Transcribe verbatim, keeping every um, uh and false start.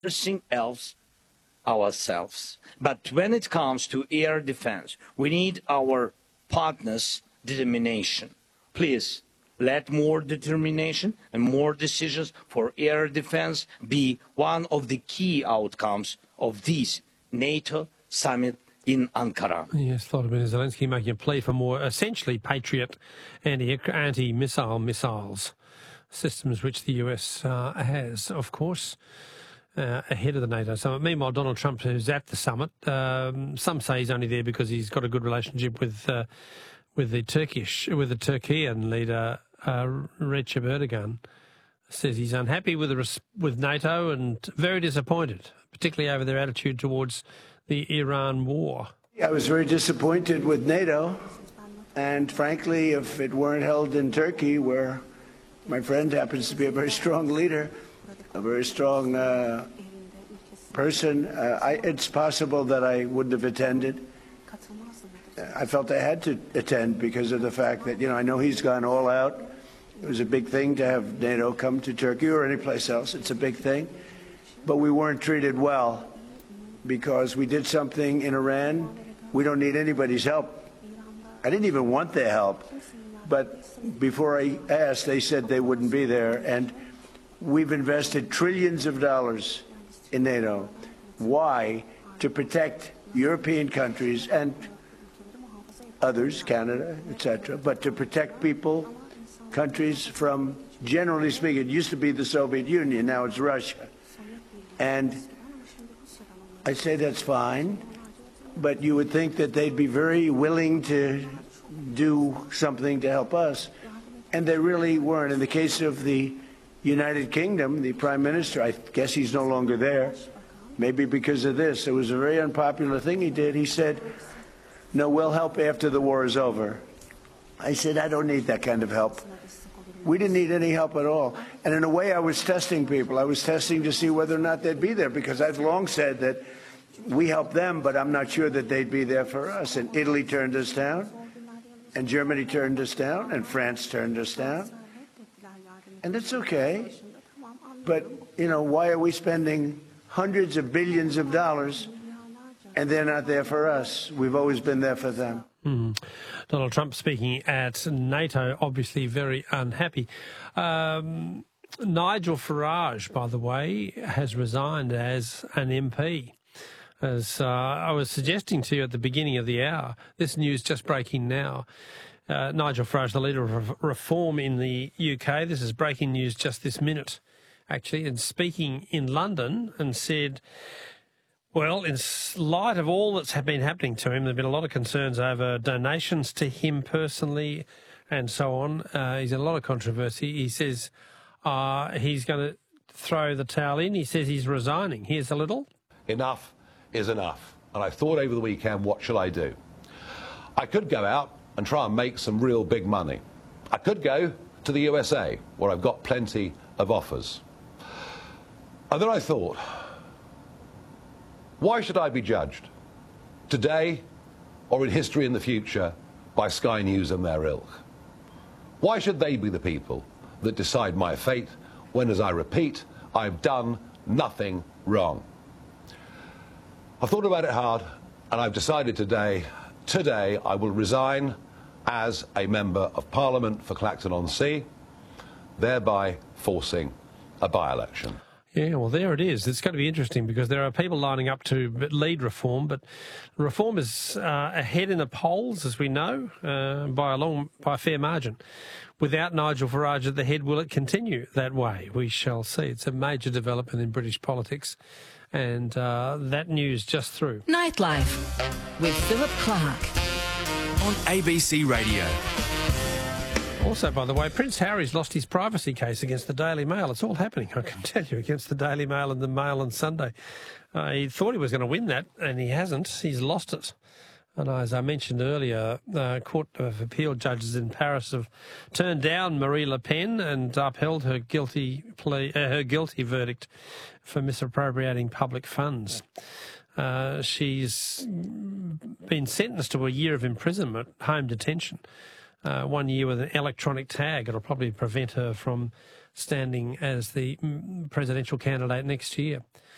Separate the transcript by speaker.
Speaker 1: everything else ourselves. But when it comes to air defense, we need our partners' determination. Please, let more determination and more decisions for air defense be one of the key outcomes of this NATO summit in Ankara.
Speaker 2: Yes, Vladimir Zelensky making a plea for more, essentially, Patriot anti- anti-missile missiles, systems which the U S uh, has, of course, uh, ahead of the NATO summit. Meanwhile, Donald Trump, who's at the summit, um, some say he's only there because he's got a good relationship with uh, with the Turkish, with the Turkian leader, uh, Recep Erdogan, says he's unhappy with the, with NATO and very disappointed, particularly over their attitude towards the Iran war.
Speaker 3: I was very disappointed with NATO, and frankly, if it weren't held in Turkey, where my friend happens to be a very strong leader, a very strong uh, person, uh, I, it's possible that I wouldn't have attended. I felt I had to attend because of the fact that, you know, I know he's gone all out. It was a big thing to have NATO come to Turkey or any place else. It's a big thing. But we weren't treated well because we did something in Iran. We don't need anybody's help. I didn't even want their help. But before I asked, they said they wouldn't be there. And we've invested trillions of dollars in NATO. Why? To protect European countries and others, Canada, et cetera, but to protect people, countries from, generally speaking, it used to be the Soviet Union, now it's Russia. And I say that's fine, but you would think that they'd be very willing to do something to help us, and they really weren't. In the case of the United Kingdom, the Prime Minister, I guess he's no longer there, maybe because of this. It was a very unpopular thing he did. He said, no, we'll help after the war is over. I said, I don't need that kind of help. We didn't need any help at all. And in a way, I was testing people. I was testing to see whether or not they'd be there, because I've long said that we helped them, but I'm not sure that they'd be there for us. And Italy turned us down, and Germany turned us down, and France turned us down. And it's okay. But, you know, why are we spending hundreds of billions of dollars and they're not there for us? We've always been there for them.
Speaker 2: Mm. Donald Trump speaking at NATO, obviously very unhappy. Um, Nigel Farage, by the way, has resigned as an M P. As uh, I was suggesting to you at the beginning of the hour, this news just breaking now. Uh, Nigel Farage, the leader of Reform in the U K, this is breaking news just this minute, actually, and speaking in London, and said, well, in light of all that's been happening to him, there have been a lot of concerns over donations to him personally and so on. Uh, he's in a lot of controversy. He says uh, he's going to throw the towel in. He says he's resigning. Here's a little.
Speaker 4: Enough is enough. And I thought over the weekend, what shall I do? I could go out and try and make some real big money. I could go to the U S A, where I've got plenty of offers. And then I thought, why should I be judged, today or in history in the future, by Sky News and their ilk? Why should they be the people that decide my fate when, as I repeat, I've done nothing wrong? I've thought about it hard, and I've decided today, today I will resign as a Member of Parliament for Clacton-on-Sea, thereby forcing a by-election.
Speaker 2: Yeah, well, there it is. It's going to be interesting because there are people lining up to lead Reform, but Reform is uh, ahead in the polls, as we know, uh, by a long, by a fair margin. Without Nigel Farage at the head, will it continue that way? We shall see. It's a major development in British politics, and uh, that news just through.
Speaker 5: Nightlife with Philip Clark
Speaker 6: on A B C Radio.
Speaker 2: Also, by the way, Prince Harry's lost his privacy case against the Daily Mail. It's all happening, I can tell you, against the Daily Mail and the Mail on Sunday. Uh, he thought he was going to win that, and he hasn't. He's lost it. And as I mentioned earlier, uh, Court of Appeal judges in Paris have turned down Marie Le Pen and upheld her guilty plea, uh, her guilty verdict for misappropriating public funds. Uh, she's been sentenced to a year of imprisonment, home detention. Uh, one year with an electronic tag. It'll probably prevent her from standing as the presidential candidate next year.